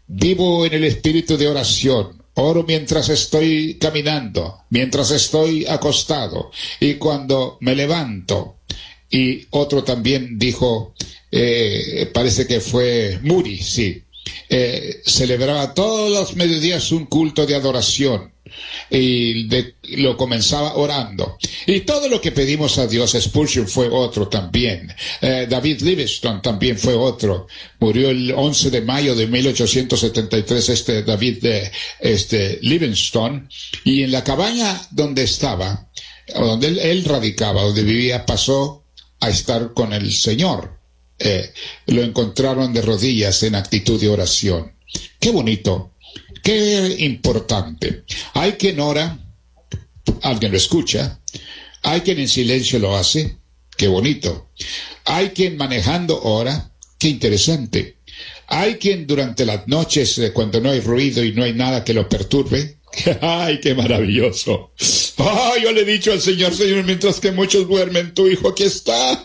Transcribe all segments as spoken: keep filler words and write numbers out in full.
Vivo en el espíritu de oración. Oro mientras estoy caminando, mientras estoy acostado y cuando me levanto. Y otro también dijo, eh, parece que fue Muri, sí, eh, celebraba todos los mediodías un culto de adoración y de, lo comenzaba orando. Y todo lo que pedimos a Dios, Spurgeon fue otro también. Eh, David Livingstone también fue otro. Murió el once de mayo de mil ochocientos setenta y tres este David de, este, Livingstone. Y en la cabaña donde estaba, donde él, él radicaba, donde vivía, pasó a estar con el Señor. Eh, lo encontraron de rodillas en actitud de oración. Qué bonito. Qué importante. Hay quien ora, alguien lo escucha. Hay quien en silencio lo hace. Qué bonito. Hay quien manejando ora. Qué interesante. Hay quien durante las noches, eh, cuando no hay ruido y no hay nada que lo perturbe. ¡Ay, qué maravilloso! ¡Ay, yo le he dicho al Señor, Señor, mientras que muchos duermen, tu Hijo aquí está!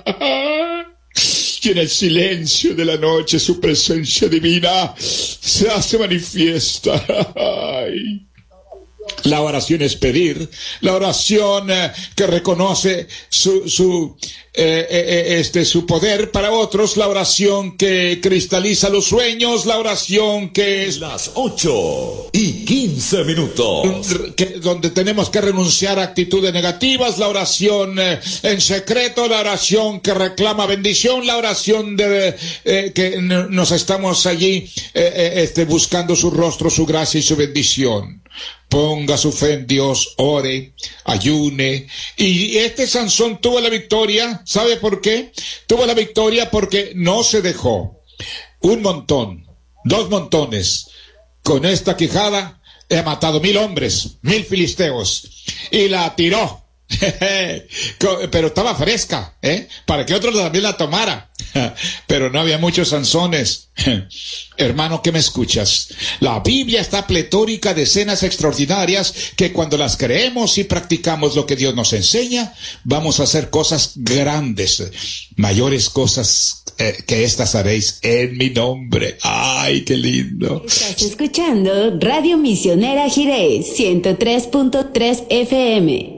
Y en el silencio de la noche su presencia divina se hace manifiesta. Ay. La oración es pedir, la oración eh, que reconoce su, su, eh, eh, este, su poder para otros, la oración que cristaliza los sueños, la oración que es... Las ocho y quince minutos. Que, donde tenemos que renunciar a actitudes negativas, la oración eh, en secreto, la oración que reclama bendición, la oración de eh, que n- nos estamos allí eh, eh, este, buscando su rostro, su gracia y su bendición. Ponga su fe en Dios, ore, ayune. Y este Sansón tuvo la victoria. ¿Sabe por qué? Tuvo la victoria porque no se dejó. Un montón, dos montones. Con esta quijada he matado mil hombres, mil filisteos. Y la tiró. Pero estaba fresca, ¿eh? Para que otro también la tomara. Pero no había muchos Sansones. Hermano que me escuchas, la Biblia está pletórica de escenas extraordinarias que cuando las creemos y practicamos lo que Dios nos enseña, vamos a hacer cosas grandes, mayores cosas eh, que estas haréis en mi nombre. ¡Ay, qué lindo! Estás escuchando Radio Misionera Jiré, ciento tres punto tres F M.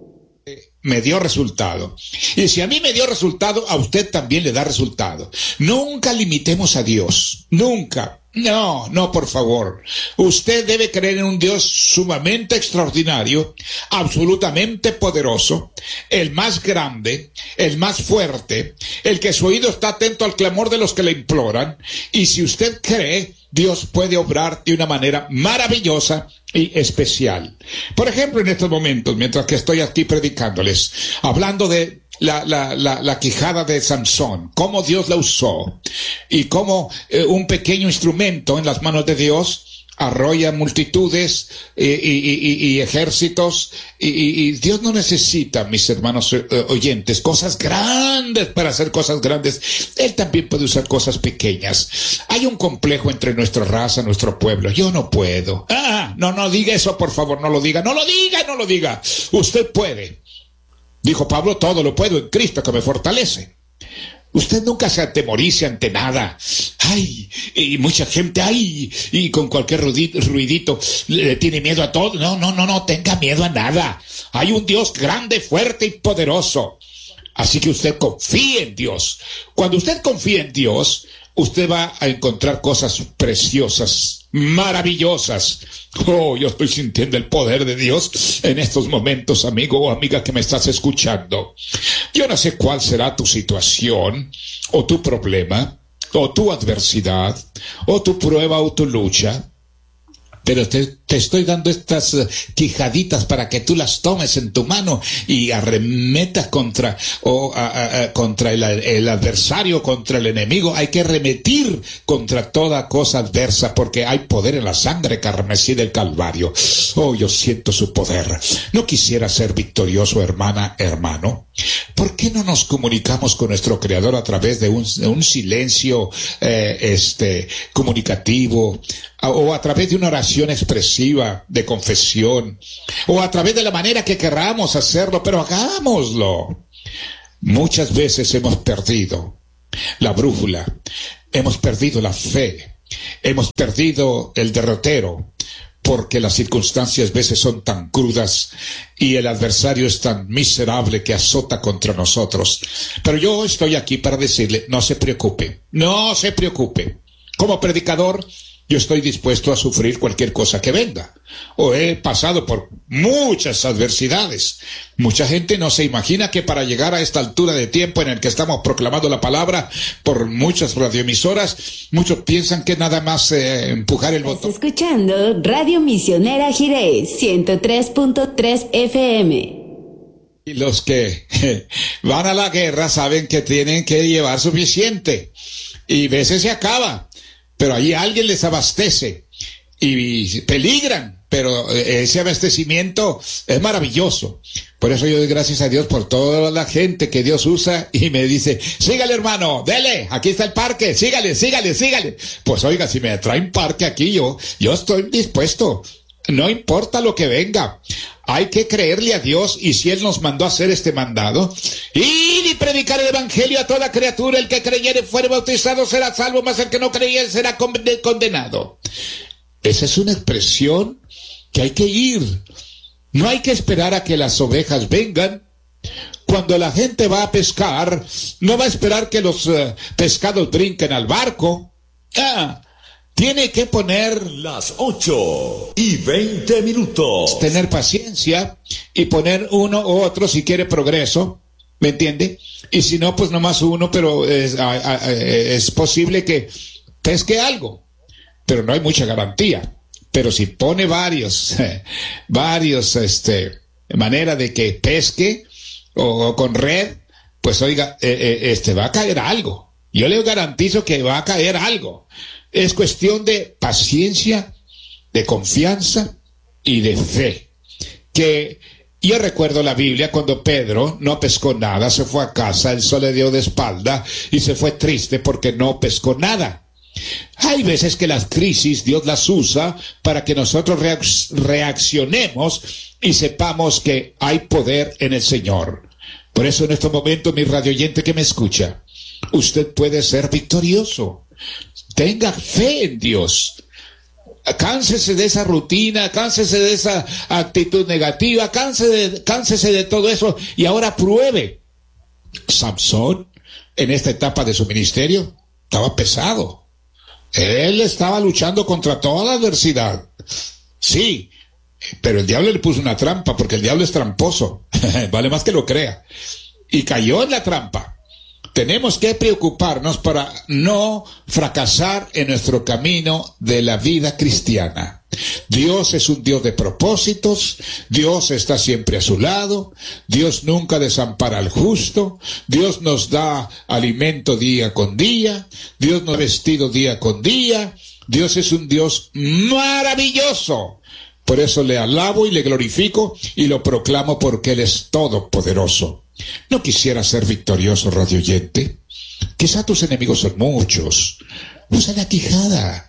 Me dio resultado. Y si a mí me dio resultado, a usted también le da resultado. Nunca limitemos a Dios. Nunca. No, no, por favor. Usted debe creer en un Dios sumamente extraordinario, absolutamente poderoso, el más grande, el más fuerte, el que su oído está atento al clamor de los que le imploran. Y si usted cree, Dios puede obrar de una manera maravillosa y especial. Por ejemplo, en estos momentos, mientras que estoy aquí predicándoles, hablando de la, la, la, la quijada de Sansón, cómo Dios la usó y cómo eh, un pequeño instrumento en las manos de Dios arrolla multitudes y, y, y, y ejércitos y, y, y Dios no necesita, mis hermanos eh, oyentes, cosas grandes para hacer cosas grandes. Él también puede usar cosas pequeñas. Hay un complejo entre nuestra raza, nuestro pueblo. Yo no puedo. Ah, no, no diga eso, por favor, no lo diga, no lo diga, no lo diga. Usted puede. Dijo Pablo, todo lo puedo en Cristo que me fortalece. Usted nunca se atemorice ante nada. Ay, y mucha gente, ay, y con cualquier ruidito, ruidito le tiene miedo a todo. No, no, no, no tenga miedo a nada. Hay un Dios grande, fuerte y poderoso. Así que usted confíe en Dios. Cuando usted confía en Dios, usted va a encontrar cosas preciosas, maravillosas. Oh, yo estoy sintiendo el poder de Dios en estos momentos, amigo o amiga que me estás escuchando. Yo no sé cuál será tu situación, o tu problema, o tu adversidad, o tu prueba o tu lucha, pero te, te estoy dando estas uh, quijaditas para que tú las tomes en tu mano y arremetas contra, o, a, a, a, contra el, el adversario, contra el enemigo. Hay que arremetir contra toda cosa adversa porque hay poder en la sangre carmesí del Calvario. Oh, yo siento su poder. No quisiera ser victorioso, hermana, hermano. ¿Por qué no nos comunicamos con nuestro Creador a través de un, de un silencio eh, este comunicativo, o a través de una oración expresiva de confesión, o a través de la manera que queramos hacerlo, pero hagámoslo? Muchas veces hemos perdido la brújula, hemos perdido la fe, Hemos perdido el derrotero porque las circunstancias a veces son tan crudas y el adversario es tan miserable que azota contra nosotros. Pero yo estoy aquí para decirle, no se preocupe, no se preocupe. Como predicador, yo estoy dispuesto a sufrir cualquier cosa que venga. O he pasado por muchas adversidades. Mucha gente no se imagina que para llegar a esta altura de tiempo en el que estamos proclamando la palabra por muchas radioemisoras, muchos piensan que nada más eh, empujar el botón. Estás escuchando Radio Misionera Jirés, ciento tres punto tres F M. Y los que van a la guerra saben que tienen que llevar suficiente. Y a veces se acaba. Pero ahí alguien les abastece y peligran, pero ese abastecimiento es maravilloso. Por eso yo doy gracias a Dios por toda la gente que Dios usa y me dice, sígale hermano, dele, aquí está el parque, sígale, sígale, sígale. Pues oiga, si me traen parque aquí, yo, yo estoy dispuesto. No importa lo que venga, hay que creerle a Dios, y si Él nos mandó a hacer este mandado, ir y predicar el evangelio a toda criatura, el que creyere fuere bautizado será salvo, mas el que no creyere será condenado. Esa es una expresión que hay que ir. No hay que esperar a que las ovejas vengan. Cuando la gente va a pescar, no va a esperar que los uh, pescados brinquen al barco. Ah, tiene que poner las ocho y veinte minutos. Tener paciencia y poner uno u otro si quiere progreso, ¿me entiende? Y si no, pues nomás uno, pero es, a, a, es posible que pesque algo, pero no hay mucha garantía. Pero si pone varios, varios, este, manera de que pesque o, o con red, pues oiga, eh, eh, este va a caer algo. Yo le garantizo que va a caer algo. Es cuestión de paciencia, de confianza y de fe. Que yo recuerdo la Biblia cuando Pedro no pescó nada, se fue a casa, el sol le dio de espalda y se fue triste porque no pescó nada. Hay veces que las crisis Dios las usa para que nosotros reacc- reaccionemos y sepamos que hay poder en el Señor. Por eso en estos momentos, mi radio oyente que me escucha, usted puede ser victorioso. Tenga fe en Dios. Cánsese de esa rutina, cánsese de esa actitud negativa, cánsese de, cánsese de todo eso y ahora pruebe. Samson, en esta etapa de su ministerio, estaba pesado. Él estaba luchando contra toda la adversidad. Sí, pero el diablo le puso una trampa, porque el diablo es tramposo. Vale más que lo crea. Y cayó en la trampa. Tenemos que preocuparnos para no fracasar en nuestro camino de la vida cristiana. Dios es un Dios de propósitos, Dios está siempre a su lado, Dios nunca desampara al justo, Dios nos da alimento día con día, Dios nos da vestido día con día, Dios es un Dios maravilloso. Por eso le alabo y le glorifico y lo proclamo porque Él es todopoderoso. ¿No quisiera ser victorioso, radio oyente? Quizá tus enemigos son muchos. Usa la quijada.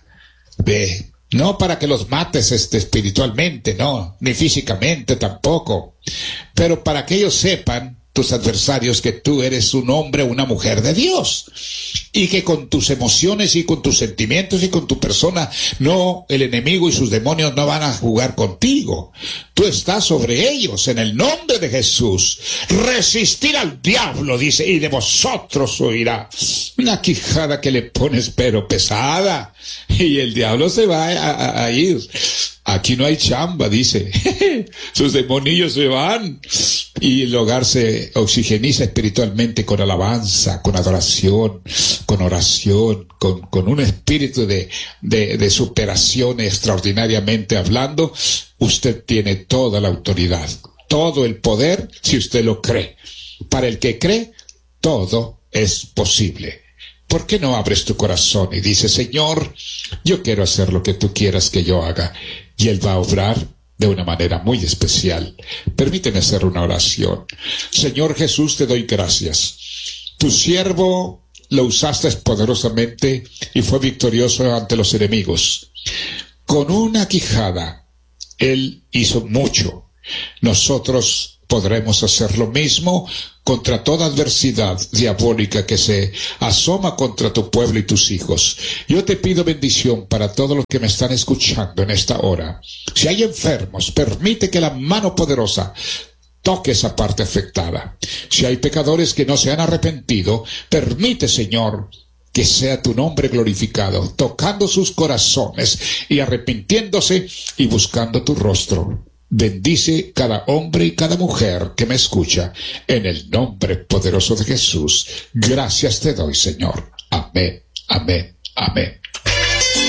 Ve, no para que los mates este, espiritualmente, no, ni físicamente tampoco. Pero para que ellos sepan, tus adversarios, que tú eres un hombre o una mujer de Dios. Y que con tus emociones y con tus sentimientos y con tu persona, no, el enemigo y sus demonios no van a jugar contigo. Tú estás sobre ellos en el nombre de Jesús. Resistir al diablo, dice, y de vosotros huirá. Una quijada que le pones pero pesada. Y el diablo se va a, a, a ir. Aquí no hay chamba, dice. Sus demonillos se van. Y el hogar se oxigeniza espiritualmente con alabanza, con adoración, con oración, con, con un espíritu de, de, de superación extraordinariamente hablando. Usted tiene toda la autoridad, todo el poder, si usted lo cree. Para el que cree, todo es posible. ¿Por qué no abres tu corazón y dices, Señor, yo quiero hacer lo que tú quieras que yo haga? Y Él va a obrar de una manera muy especial. Permíteme hacer una oración. Señor Jesús, te doy gracias. Tu siervo lo usaste poderosamente y fue victorioso ante los enemigos. Con una quijada, Él hizo mucho. Nosotros podremos hacer lo mismo contra toda adversidad diabólica que se asoma contra tu pueblo y tus hijos. Yo te pido bendición para todos los que me están escuchando en esta hora. Si hay enfermos, permite que la mano poderosa toque esa parte afectada. Si hay pecadores que no se han arrepentido, permite, Señor, que sea tu nombre glorificado, tocando sus corazones y arrepintiéndose y buscando tu rostro. Bendice cada hombre y cada mujer que me escucha, en el nombre poderoso de Jesús. Gracias te doy, Señor. Amén, amén, amén.